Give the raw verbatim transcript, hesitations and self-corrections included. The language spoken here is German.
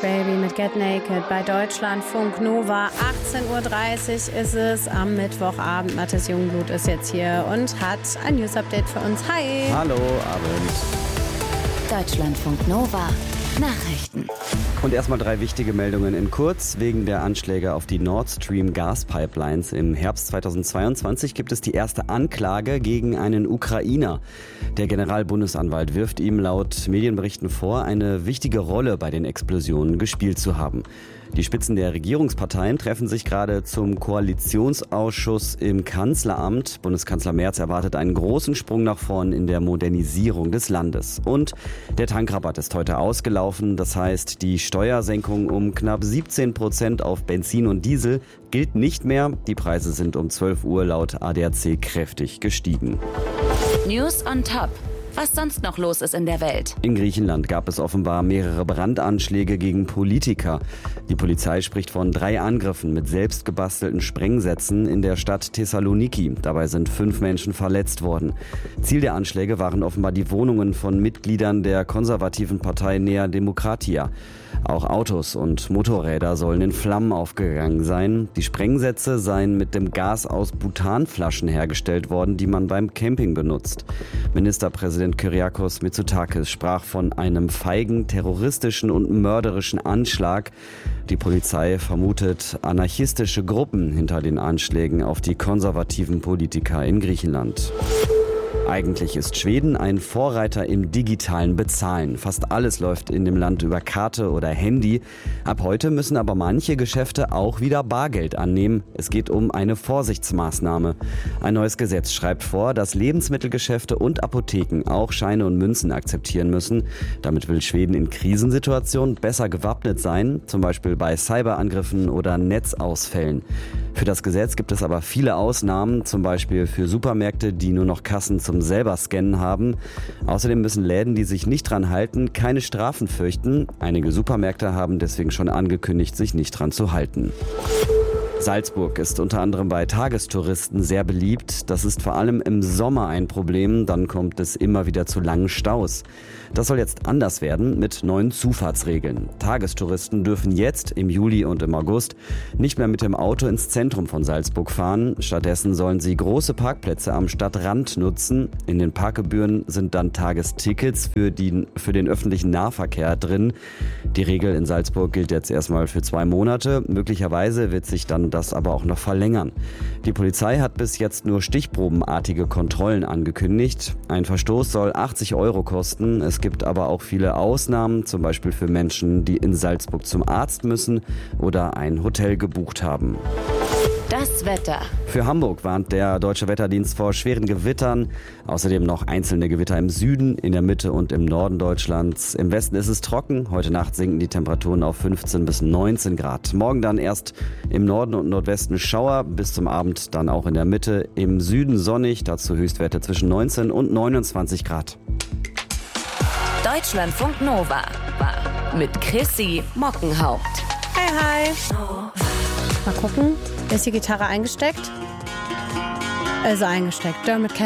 Baby mit Get Naked bei Deutschlandfunk Nova. achtzehn Uhr dreißig ist es am Mittwochabend. Mathis Jungblut ist jetzt hier und hat ein News-Update für uns. Hi! Hallo, Abend. Deutschlandfunk Nova. Nachrichten. Und erstmal drei wichtige Meldungen in kurz. Wegen der Anschläge auf die Nord Stream Gaspipelines im Herbst zweitausendzweiundzwanzig gibt es die erste Anklage gegen einen Ukrainer. Der Generalbundesanwalt wirft ihm laut Medienberichten vor, eine wichtige Rolle bei den Explosionen gespielt zu haben. Die Spitzen der Regierungsparteien treffen sich gerade zum Koalitionsausschuss im Kanzleramt. Bundeskanzler Merz erwartet einen großen Sprung nach vorn in der Modernisierung des Landes. Und der Tankrabatt ist heute ausgelaufen. Das heißt, die Steuersenkung um knapp siebzehn Prozent auf Benzin und Diesel gilt nicht mehr. Die Preise sind um zwölf Uhr laut A D A C kräftig gestiegen. News on top. Was sonst noch los ist in der Welt. In Griechenland gab es offenbar mehrere Brandanschläge gegen Politiker. Die Polizei spricht von drei Angriffen mit selbstgebastelten Sprengsätzen in der Stadt Thessaloniki. Dabei sind fünf Menschen verletzt worden. Ziel der Anschläge waren offenbar die Wohnungen von Mitgliedern der konservativen Partei Nea Demokratia. Auch Autos und Motorräder sollen in Flammen aufgegangen sein. Die Sprengsätze seien mit dem Gas aus Butanflaschen hergestellt worden, die man beim Camping benutzt. Ministerpräsident Kyriakos Mitsotakis sprach von einem feigen, terroristischen und mörderischen Anschlag. Die Polizei vermutet anarchistische Gruppen hinter den Anschlägen auf die konservativen Politiker in Griechenland. Eigentlich ist Schweden ein Vorreiter im digitalen Bezahlen. Fast alles läuft in dem Land über Karte oder Handy. Ab heute müssen aber manche Geschäfte auch wieder Bargeld annehmen. Es geht um eine Vorsichtsmaßnahme. Ein neues Gesetz schreibt vor, dass Lebensmittelgeschäfte und Apotheken auch Scheine und Münzen akzeptieren müssen. Damit will Schweden in Krisensituationen besser gewappnet sein, zum Beispiel bei Cyberangriffen oder Netzausfällen. Für das Gesetz gibt es aber viele Ausnahmen, zum Beispiel für Supermärkte, die nur noch Kassen zum selber scannen haben. Außerdem müssen Läden, die sich nicht dran halten, keine Strafen fürchten. Einige Supermärkte haben deswegen schon angekündigt, sich nicht dran zu halten. Salzburg ist unter anderem bei Tagestouristen sehr beliebt. Das ist vor allem im Sommer ein Problem, dann kommt es immer wieder zu langen Staus. Das soll jetzt anders werden mit neuen Zufahrtsregeln. Tagestouristen dürfen jetzt im Juli und im August nicht mehr mit dem Auto ins Zentrum von Salzburg fahren. Stattdessen sollen sie große Parkplätze am Stadtrand nutzen. In den Parkgebühren sind dann Tagestickets für, die, für den öffentlichen Nahverkehr drin. Die Regel in Salzburg gilt jetzt erstmal für zwei Monate. Möglicherweise wird sich dann das aber auch noch verlängern. Die Polizei hat bis jetzt nur stichprobenartige Kontrollen angekündigt. Ein Verstoß soll achtzig Euro kosten. Es gibt aber auch viele Ausnahmen, zum Beispiel für Menschen, die in Salzburg zum Arzt müssen oder ein Hotel gebucht haben. Das Wetter. Für Hamburg warnt der Deutsche Wetterdienst vor schweren Gewittern. Außerdem noch einzelne Gewitter im Süden, in der Mitte und im Norden Deutschlands. Im Westen ist es trocken. Heute Nacht sinken die Temperaturen auf fünfzehn bis neunzehn Grad. Morgen dann erst im Norden und Nordwesten Schauer, bis zum Abend dann auch in der Mitte. Im Süden sonnig, dazu Höchstwerte zwischen neunzehn und neunundzwanzig Grad. Deutschlandfunk Nova. Mit Chrissy Mockenhaupt. Hi, hi. Mal gucken. Ist die Gitarre eingesteckt? Also eingesteckt. Dermot